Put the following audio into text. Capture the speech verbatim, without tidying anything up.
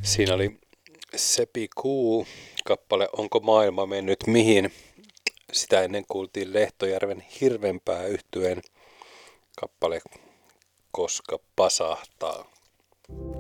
Siinä oli Sepi Kuu kappale Onko maailma mennyt mihin? Sitä ennen kuultiin Lehtojärven Hirvenpää -yhtyeen kappale Koska pasahtaa.